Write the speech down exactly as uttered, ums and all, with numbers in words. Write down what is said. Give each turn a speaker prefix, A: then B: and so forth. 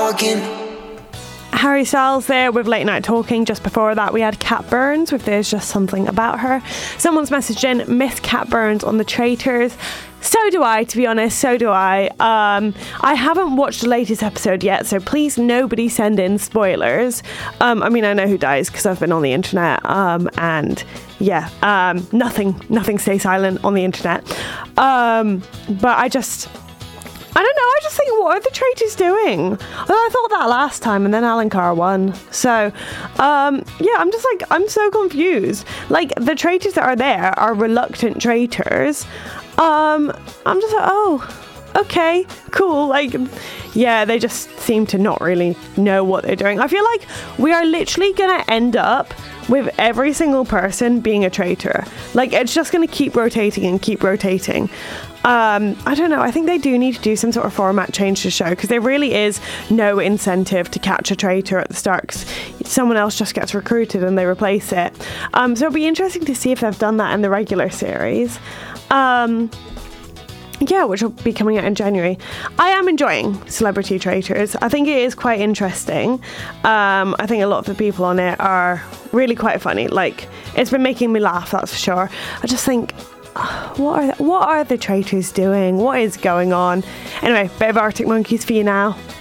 A: talking.
B: Harry Styles there with Late Night Talking. Just before that we had Cat Burns with There's Just Something About Her. Someone's messaged in, miss Cat Burns on The Traitors. So do I, to be honest, so do I. Um, I haven't watched the latest episode yet, so please nobody send in spoilers. Um, I mean, I know who dies because I've been on the internet, um, and yeah, um, nothing, nothing stay silent on the internet. Um, but I just... I don't know, I just think, what are the Traitors doing? Although I thought that last time, and then Alan Carr won. So, um, yeah, I'm just like, I'm so confused. Like, the Traitors that are there are reluctant traitors. Um, I'm just like, oh, okay, cool. Like, yeah, they just seem to not really know what they're doing. I feel like we are literally going to end up with every single person being a traitor. Like, it's just going to keep rotating and keep rotating. Um, I don't know. I think they do need to do some sort of format change to the show, because there really is no incentive to catch a traitor at the start, 'cause someone else just gets recruited and they replace it. Um, so it'll be interesting to see if they've done that in the regular series. Um, yeah, which will be coming out in January. I am enjoying Celebrity Traitors. I think it is quite interesting. Um, I think a lot of the people on it are really quite funny. Like, it's been making me laugh, that's for sure. I just think, what are the, what are the traitors doing? What is going on? Anyway, bit of Arctic Monkeys for you now.